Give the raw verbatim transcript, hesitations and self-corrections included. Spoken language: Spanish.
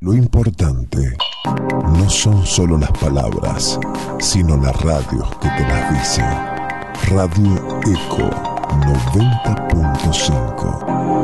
Lo importante no son solo las palabras, sino la radio que te las dice. Radio Eco noventa punto cinco.